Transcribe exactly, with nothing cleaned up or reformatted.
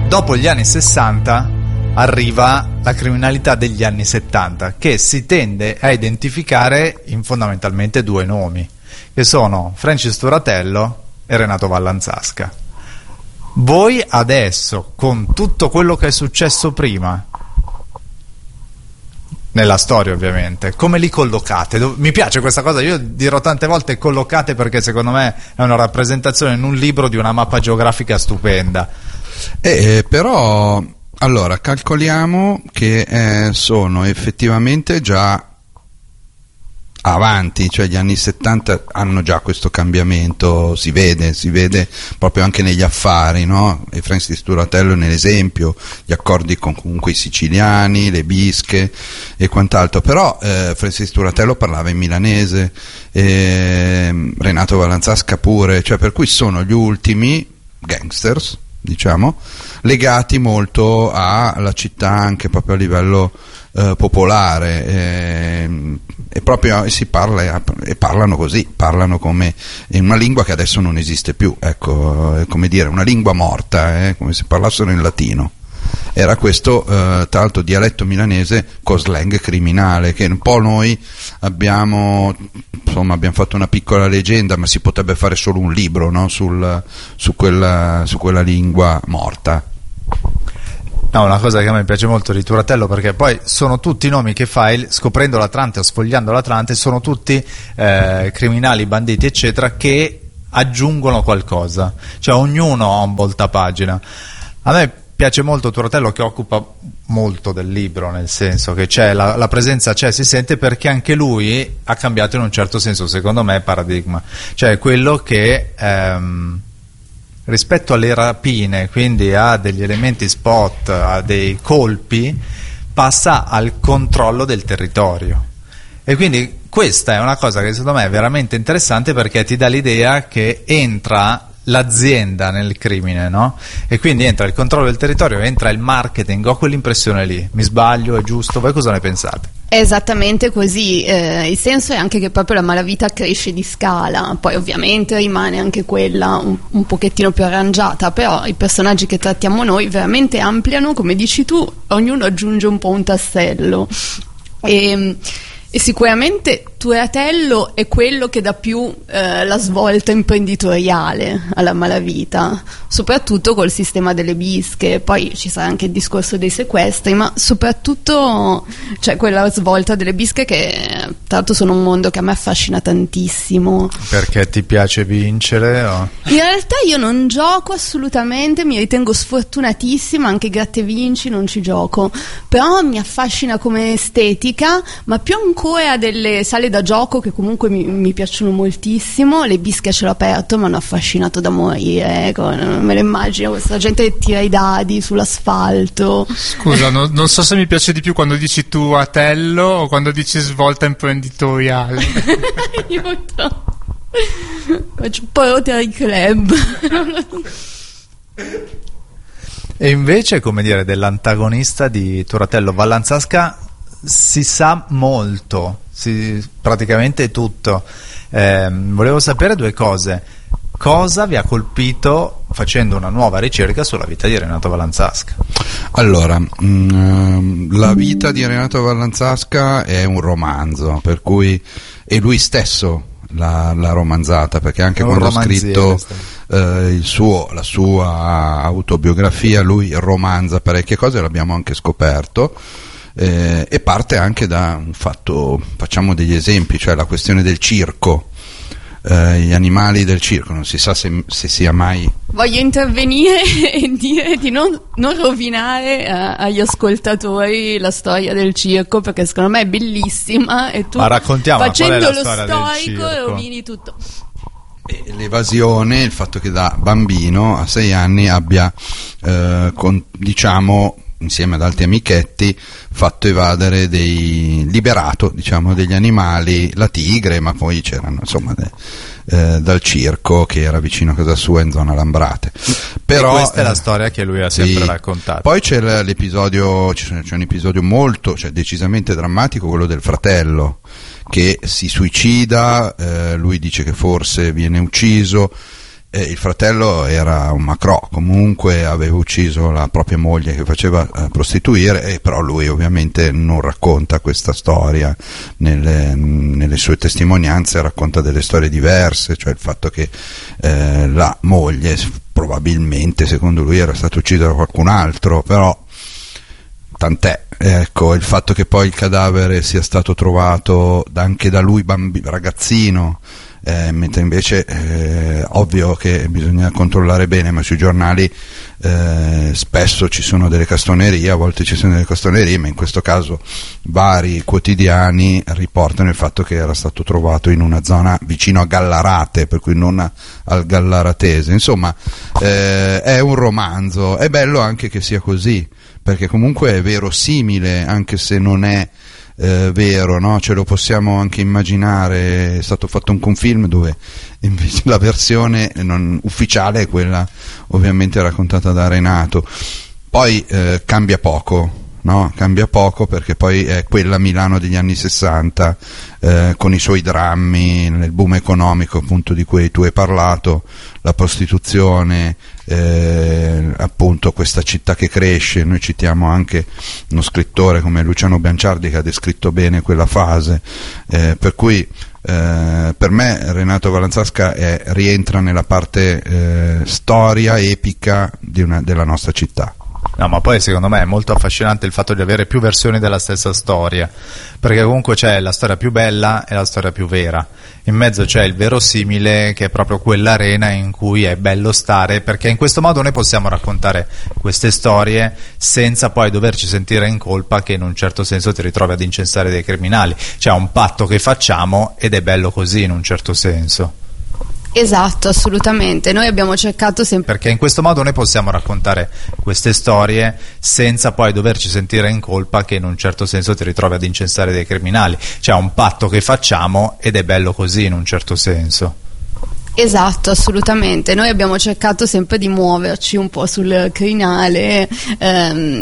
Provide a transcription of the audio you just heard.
dopo gli anni sessanta arriva la criminalità degli anni settanta, che si tende a identificare in fondamentalmente due nomi, che sono Francis Turatello e Renato Vallanzasca. Voi adesso, con tutto quello che è successo prima nella storia, ovviamente, come li collocate? Mi piace questa cosa, io dirò tante volte collocate, perché secondo me è una rappresentazione in un libro di una mappa geografica stupenda. Eh, però allora calcoliamo che eh, sono effettivamente già avanti, cioè gli anni settanta hanno già questo cambiamento, si vede, si vede proprio anche negli affari, no? E Francis Turatello nell'esempio, gli accordi con comunque i siciliani, le bische e quant'altro, però eh, Francis Turatello parlava in milanese, eh, Renato Vallanzasca pure, cioè per cui sono gli ultimi gangsters, diciamo, legati molto alla città anche proprio a livello eh, popolare, eh, e proprio si parla e parlano così, parlano come in una lingua che adesso non esiste più, ecco, è come dire una lingua morta, eh, come se parlassero in latino. Era questo eh, tra l'altro dialetto milanese con slang criminale, che un po' noi abbiamo, insomma, abbiamo fatto una piccola leggenda, ma si potrebbe fare solo un libro, no? Sul, su, quella, su quella lingua morta. No, una cosa che a me piace molto di Turatello, perché poi sono tutti nomi che fai scoprendo l'Atlante o sfogliando l'Atlante, sono tutti eh, criminali, banditi eccetera, che aggiungono qualcosa, cioè ognuno ha un voltapagina. A me piace molto Turatello, che occupa molto del libro, nel senso che c'è la, la presenza c'è, si sente, perché anche lui ha cambiato in un certo senso, secondo me, paradigma, cioè quello che ehm, rispetto alle rapine, quindi a degli elementi spot, a dei colpi, passa al controllo del territorio. E quindi questa è una cosa che secondo me è veramente interessante, perché ti dà l'idea che entra l'azienda nel crimine, no? E quindi entra il controllo del territorio, entra il marketing. Ho quell'impressione lì, mi sbaglio, è giusto? Voi cosa ne pensate? È esattamente così, eh, il senso è anche che proprio la malavita cresce di scala, poi ovviamente rimane anche quella un, un pochettino più arrangiata, però i personaggi che trattiamo noi veramente ampliano, come dici tu, ognuno aggiunge un po' un tassello. E, e sicuramente Turatello è quello che dà più eh, la svolta imprenditoriale alla malavita, soprattutto col sistema delle bische. Poi ci sarà anche il discorso dei sequestri, ma soprattutto c'è quella svolta delle bische che tra l'altro sono un mondo che a me affascina tantissimo. Perché ti piace vincere? O? In realtà io non gioco assolutamente, mi ritengo sfortunatissima, anche gratte vinci non ci gioco, però mi affascina come estetica, ma più ancora delle sale da gioco che comunque mi, mi piacciono moltissimo. Le bische ce l'ho aperto, mi hanno affascinato da morire, ecco, me lo immagino questa gente che tira i dadi sull'asfalto. Scusa, no, non so se mi piace di più quando dici Turatello o quando dici svolta imprenditoriale. Io troppo faccio un po' Rotary Club. E invece, come dire, dell'antagonista di Turatello, Vallanzasca, si sa molto, si, praticamente tutto. Eh, volevo sapere due cose. Cosa vi ha colpito facendo una nuova ricerca sulla vita di Renato Vallanzasca? Allora, mh, la vita di Renato Vallanzasca è un romanzo, per cui è lui stesso l'ha, l'ha romanzata, perché anche quando ha scritto eh, il suo, la sua autobiografia, lui romanza parecchie cose, l'abbiamo anche scoperto. Eh, e parte anche da un fatto, facciamo degli esempi, cioè la questione del circo, eh, gli animali del circo, non si sa se, se sia mai... Voglio intervenire e dire di non, non rovinare eh, agli ascoltatori la storia del circo, perché secondo me è bellissima e tu, ma raccontiamo, facendo lo storico, rovini tutto. E l'evasione, il fatto che da bambino a sei anni abbia eh, con, diciamo insieme ad altri amichetti fatto evadere dei liberato, diciamo, degli animali, la tigre, ma poi c'erano, insomma, de, eh, dal circo che era vicino a casa sua in zona Lambrate. Però e questa è la eh, storia che lui ha sì, sempre raccontato. Poi c'è l'episodio, c'è un episodio molto, cioè decisamente drammatico, quello del fratello che si suicida, eh, lui dice che forse viene ucciso Eh, il fratello era un macrò, comunque aveva ucciso la propria moglie che faceva eh, prostituire, e però lui ovviamente non racconta questa storia nelle, nelle sue testimonianze, racconta delle storie diverse, cioè il fatto che eh, la moglie probabilmente secondo lui era stata uccisa da qualcun altro, però tant'è. Ecco, il fatto che poi il cadavere sia stato trovato anche da lui bambi- ragazzino, Eh, mentre invece eh, ovvio che bisogna controllare bene, ma sui giornali eh, spesso ci sono delle castonerie, a volte ci sono delle castonerie, ma in questo caso vari quotidiani riportano il fatto che era stato trovato in una zona vicino a Gallarate, per cui non a, al Gallaratese. Insomma, eh, è un romanzo, è bello anche che sia così, perché comunque è verosimile, anche se non è Eh, vero, no? Ce lo possiamo anche immaginare. È stato fatto un, un film dove invece la versione non ufficiale è quella ovviamente raccontata da Renato. Poi eh, cambia poco, no? Cambia poco perché poi è quella Milano degli anni sessanta, eh, con i suoi drammi, nel boom economico appunto di cui tu hai parlato, la prostituzione, eh, appunto questa città che cresce. Noi citiamo anche uno scrittore come Luciano Bianciardi che ha descritto bene quella fase, eh, per cui eh, per me Renato Vallanzasca è, rientra nella parte eh, storia epica di una, della nostra città. No, ma poi secondo me è molto affascinante il fatto di avere più versioni della stessa storia, perché comunque c'è la storia più bella e la storia più vera, in mezzo c'è il verosimile, che è proprio quell'arena in cui è bello stare, perché in questo modo noi possiamo raccontare queste storie senza poi doverci sentire in colpa che in un certo senso ti ritrovi ad incensare dei criminali. C'è un patto che facciamo ed è bello così in un certo senso. Esatto, assolutamente. Noi abbiamo cercato sempre, perché in questo modo noi possiamo raccontare queste storie senza poi doverci sentire in colpa che in un certo senso ti ritrovi ad incensare dei criminali. C'è un patto che facciamo ed è bello così in un certo senso. Esatto, assolutamente. Noi abbiamo cercato sempre di muoverci un po' sul crinale, ehm,